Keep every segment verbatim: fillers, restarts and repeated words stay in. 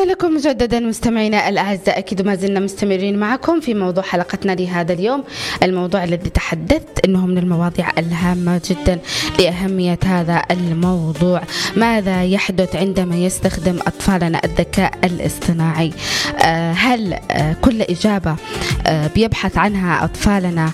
عدنا لكم مجددا مستمعينا الأعزاء، أكيد ما زلنا مستمرين معكم في موضوع حلقتنا لهذا اليوم. الموضوع الذي تحدثت أنه من المواضيع الهامة جدا لأهمية هذا الموضوع: ماذا يحدث عندما يستخدم أطفالنا الذكاء الاصطناعي؟ هل كل إجابة بيبحث عنها أطفالنا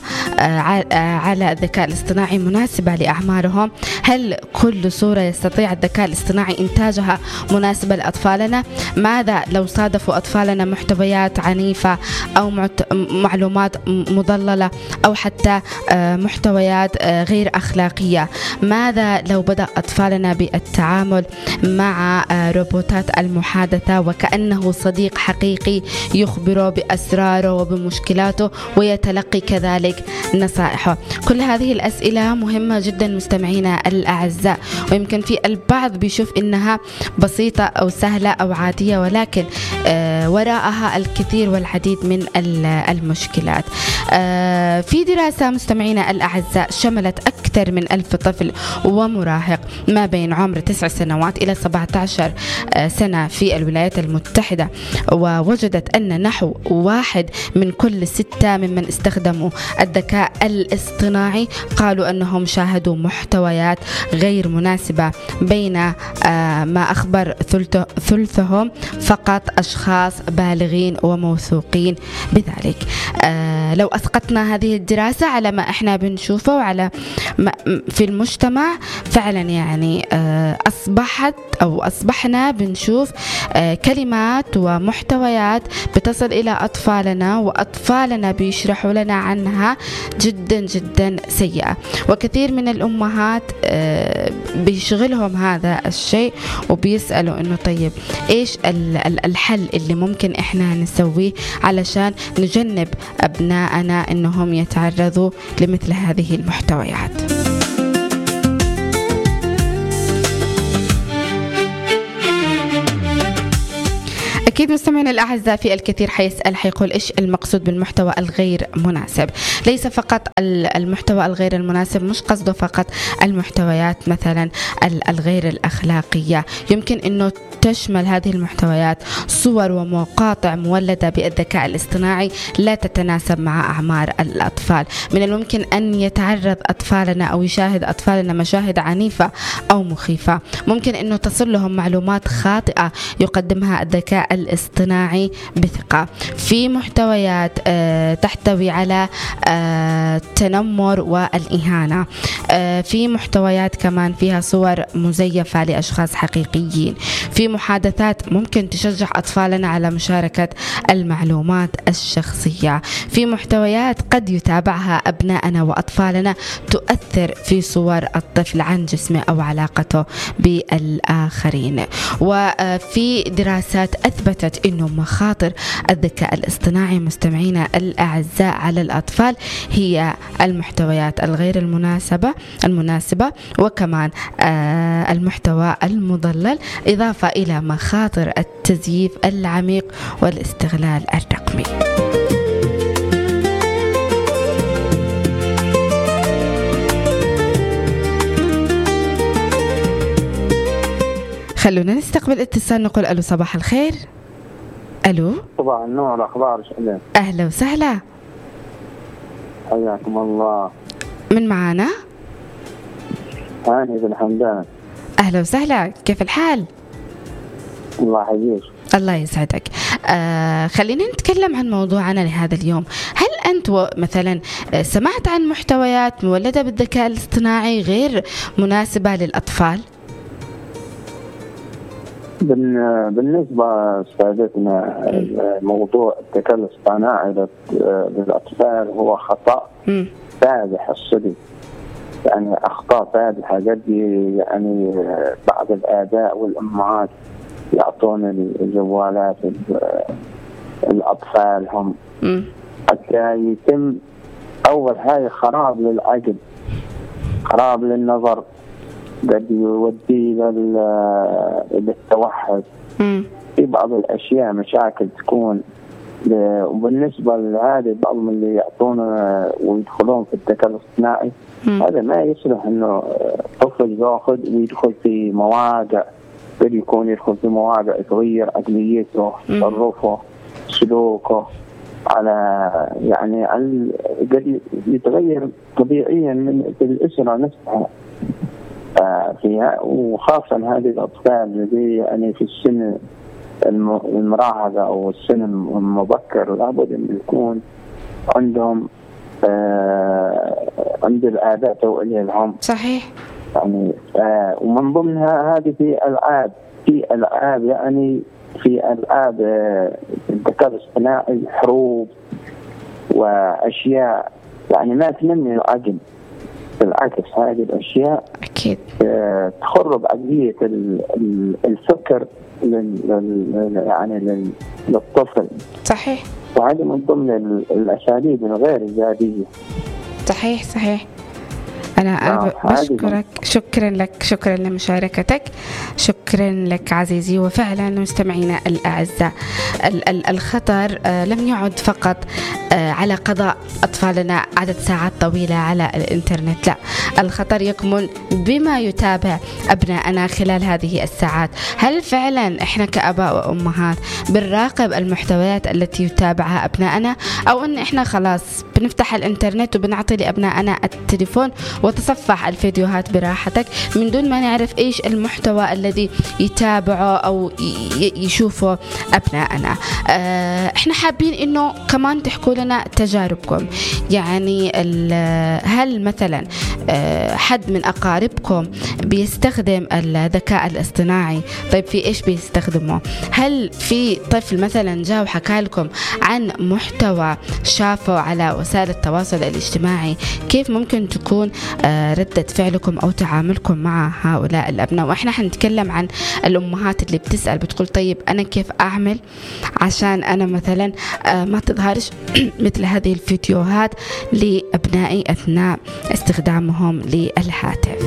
على الذكاء الاصطناعي مناسبة لأعمارهم؟ هل كل صورة يستطيع الذكاء الاصطناعي إنتاجها مناسبة لأطفالنا؟ ماذا لو صادفوا أطفالنا محتويات عنيفة أو معلومات مضللة أو حتى محتويات غير أخلاقية؟ ماذا لو بدأ أطفالنا بالتعامل مع روبوتات المحادثة وكأنه صديق حقيقي يخبره بأسراره وبمشكلاته ويتلقي كذلك نصائحه؟ كل هذه الأسئلة مهمة جدا مستمعينا الأعزاء، ويمكن في البعض بيشوف إنها بسيطة أو سهلة أو عادية، ولكن آه وراءها الكثير والعديد من المشكلات. آه في دراسة مستمعينا الأعزاء شملت أكثر من ألف طفل ومراهق ما بين عمر تسع سنوات إلى سبعة عشر سنة في الولايات المتحدة، ووجدت أن نحو واحد من كل ستة ممن استخدموا الذكاء الاصطناعي قالوا أنهم شاهدوا محتويات غير مناسبة، بين آه ما أخبر ثلثهم فقط أشخاص بالغين وموثوقين بذلك. آه لو أسقطنا هذه الدراسة على ما إحنا بنشوفه وعلى ما في المجتمع، فعلا يعني آه أصبحت أو أصبحنا بنشوف آه كلمات ومحتويات بتصل إلى أطفالنا وأطفالنا بيشرحوا لنا عنها جدا جدا سيئة، وكثير من الأمهات آه بيشغلهم هذا الشيء وبيسألوا إنه طيب إيش الحل اللي ممكن إحنا نسويه علشان نجنب أبنائنا إنهم يتعرضوا لمثل هذه المحتويات. أكيد مستمعينا الأعزاء في الكثير حيسأل حيقول إيش المقصود بالمحتوى الغير مناسب؟ ليس فقط المحتوى الغير المناسب، مش قصده فقط المحتويات مثلا الغير الأخلاقية، يمكن أنه تشمل هذه المحتويات صور ومقاطع مولدة بالذكاء الاصطناعي لا تتناسب مع أعمار الأطفال. من الممكن أن يتعرض أطفالنا أو يشاهد أطفالنا مشاهد عنيفة أو مخيفة، ممكن أنه تصل لهم معلومات خاطئة يقدمها الذكاء الاصطناعي بثقة. في محتويات آه تحتوي على آه التنمر والإهانة، آه في محتويات كمان فيها صور مزيفة لأشخاص حقيقيين، في محادثات ممكن تشجع أطفالنا على مشاركة المعلومات الشخصية، في محتويات قد يتابعها أبنائنا وأطفالنا تؤثر في صور الطفل عن جسمه أو علاقته بالآخرين. وفي دراسات أثبتت أنه مخاطر الذكاء الاصطناعي مستمعينا الأعزاء على الأطفال هي المحتويات الغير المناسبة المناسبة وكمان آه المحتوى المضلل، إضافة إلى مخاطر التزييف العميق والاستغلال الرقمي. خلونا نستقبل اتصال، نقول ألو صباح الخير. ألو صباح النور، أخبار شلون؟ أهلا وسهلا، حياكم الله. من معانا؟ هاني بن حمدان. أهلا وسهلا، كيف الحال؟ الله يحييك. الله يسعدك. آه خلينا نتكلم عن موضوعنا لهذا اليوم. هل أنت مثلا سمعت عن محتويات مولدة بالذكاء الاصطناعي غير مناسبة للأطفال؟ بالنسبة سادتنا موضوع الذكاء الاصطناعي للأطفال هو خطأ فادح الصدق، يعني أخطاء فادحة جدي. يعني بعض الآباء والأمهات يعطون الجوالات الأطفال هم حتى يتم أول هاي خراب للعقل، خراب للنظر، قد يودي للتوحد في بعض الأشياء، مشاكل تكون. وبالنسبة لهذا بعضهم اللي يعطون ويدخلون في الذكاء الاصطناعي، هذا ما يصلح إنه طفل يأخذ ويدخل في مواقع قد يكون يدخل في مواضع تغير عقليته، تصرفه، سلوكه، على يعني قد يتغير طبيعيا من الأسرة نفسها فيها، وخاصة هذه الأطفال اللي يعني في السن المراهقة أو السن المبكر لابد أن يكون عندهم آه عند الآباء توعية لهم. صحيح. يعني آه ومن ضمنها هذه في ألعاب في ألعاب يعني في ألعاب آه الذكاء الاصطناعي، حروب وأشياء يعني ما تنمي العقل، بالعكس هذه الأشياء أكيد آه تخرب عقلية الفكر لل يعني للطفل. صحيح. وهذا من ضمن الأساليب الغير إيجابية. صحيح صحيح. أنا أنا بشكرك، شكرا لك، شكرا لمشاركتك، شكرا لك عزيزي. وفعلا مستمعينا الأعزاء، الخطر لم يعد فقط على قضاء أطفالنا عدد ساعات طويلة على الإنترنت، لا، الخطر يكمن بما يتابع أبنائنا خلال هذه الساعات. هل فعلا إحنا كأباء وأمهات بنراقب المحتويات التي يتابعها أبنائنا، أو أن إحنا خلاص بنفتح الإنترنت وبنعطي لأبنائنا التليفون وتصفح الفيديوهات براحتك من دون ما نعرف إيش المحتوى الذي يتابعه أو يشوفه أبنائنا؟ إحنا حابين إنه كمان تحكوا لنا تجاربكم، يعني هل مثلا حد من أقاربكم بيستخدم الذكاء الاصطناعي؟ طيب في إيش بيستخدمه؟ هل في طفل مثلا جاء وحكى لكم عن محتوى شافه على وسائل التواصل الاجتماعي؟ كيف ممكن تكون ردة فعلكم أو تعاملكم مع هؤلاء الأبناء؟ وإحنا حنتكلم عن الأمهات اللي بتسأل بتقول طيب أنا كيف أعمل عشان أنا مثلا ما تظهرش مثل هذه الفيديوهات لأبنائي أثناء استخدامهم للهاتف.